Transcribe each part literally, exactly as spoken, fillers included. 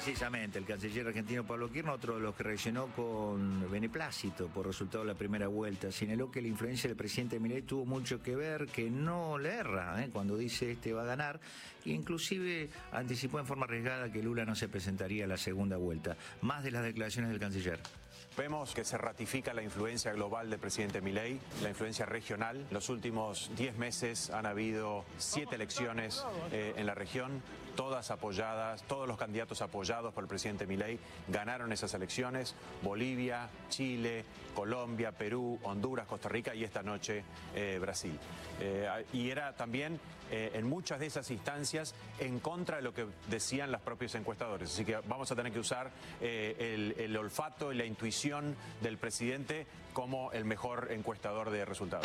Precisamente, el canciller argentino Pablo Kirchner, otro de los que reaccionó con beneplácito por resultado de la primera vuelta, señaló que la influencia del presidente Milei tuvo mucho que ver, que no le erra ¿eh? cuando dice este va a ganar, e inclusive anticipó en forma arriesgada que Lula no se presentaría a la segunda vuelta. Más de las declaraciones del canciller. Vemos que se ratifica la influencia global del presidente Milei, la influencia regional. En los últimos diez meses han habido siete elecciones eh, en la región, todas apoyadas, todos los candidatos apoyados por el presidente Milei ganaron esas elecciones. Bolivia, Chile, Colombia, Perú, Honduras, Costa Rica y esta noche eh, Brasil. Eh, y era también eh, en muchas de esas instancias en contra de lo que decían los propios encuestadores. Así que vamos a tener que usar eh, el, el olfato y la intuición del presidente como el mejor encuestador de resultados.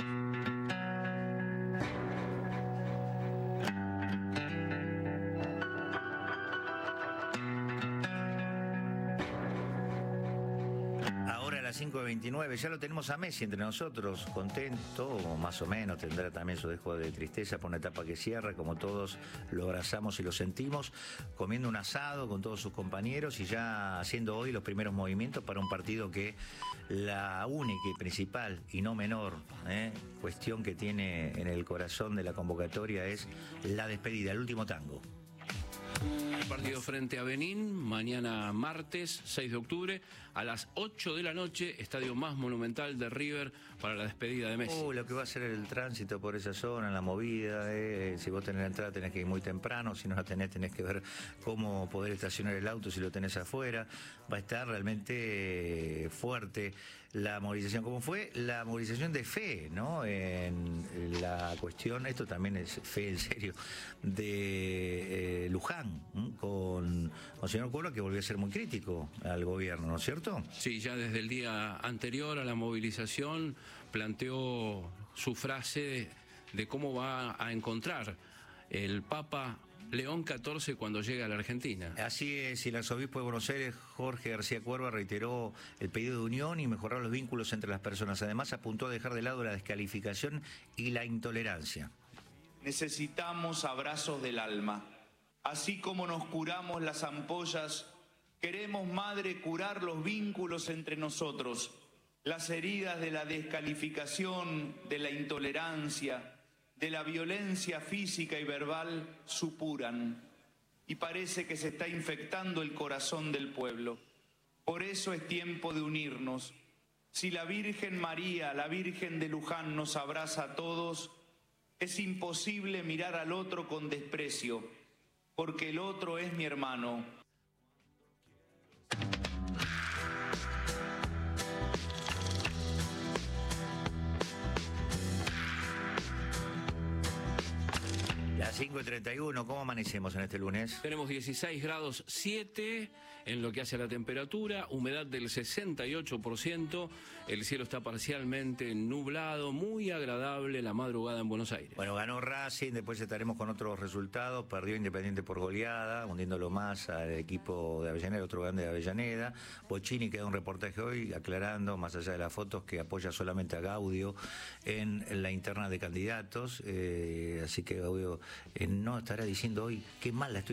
cinco veintinueve, ya lo tenemos a Messi entre nosotros, contento, más o menos, tendrá también su dejo de tristeza por una etapa que cierra, como todos lo abrazamos y lo sentimos, comiendo un asado con todos sus compañeros y ya haciendo hoy los primeros movimientos para un partido que la única y principal y no menor ¿eh? cuestión que tiene en el corazón de la convocatoria es la despedida, el último tango. Partido frente a Benín, mañana martes seis de octubre a las ocho de la noche, estadio más monumental de River para la despedida de Messi. Oh, lo que va a ser el tránsito por esa zona, la movida, eh. si vos tenés la entrada tenés que ir muy temprano, si no la tenés tenés que ver cómo poder estacionar el auto si lo tenés afuera. Va a estar realmente fuerte la movilización, como fue la movilización de fe, ¿no? En la cuestión, esto también es fe en serio, de eh, Luján, ¿m? con el señor Cuerva, que volvió a ser muy crítico al gobierno, ¿no es cierto? Sí, ya desde el día anterior a la movilización planteó su frase de, de cómo va a encontrar el Papa León catorce cuando llega a la Argentina. Así es, y el arzobispo de Buenos Aires, Jorge García Cuerva, reiteró el pedido de unión y mejorar los vínculos entre las personas. Además, apuntó a dejar de lado la descalificación y la intolerancia. Necesitamos abrazos del alma. Así como nos curamos las ampollas, queremos, Madre, curar los vínculos entre nosotros, las heridas de la descalificación, de la intolerancia, de la violencia física y verbal supuran, y parece que se está infectando el corazón del pueblo. Por eso es tiempo de unirnos. Si la Virgen María, la Virgen de Luján, nos abraza a todos, es imposible mirar al otro con desprecio, porque el otro es mi hermano. Las cinco y treinta y uno, ¿cómo amanecemos en este lunes? Tenemos dieciséis grados siete en lo que hace a la temperatura, humedad del sesenta y ocho por ciento, el cielo está parcialmente nublado, muy agradable la madrugada en Buenos Aires. Bueno, ganó Racing, después estaremos con otros resultados, perdió Independiente por goleada, hundiéndolo más al equipo de Avellaneda, otro grande de Avellaneda. Bocini queda un reportaje hoy aclarando, más allá de las fotos, que apoya solamente a Gaudio en la interna de candidatos, eh, así que Gaudio Eh, no estará diciendo hoy qué mal la estoy